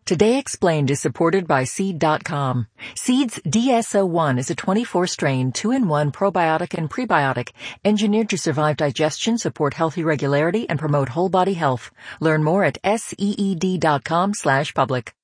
Today Explained is supported by Seed.com. Seed's DSO1 is a 24-strain, 2-in-1 probiotic and prebiotic engineered to survive digestion, support healthy regularity, and promote whole body health. Learn more at SEED.com/public.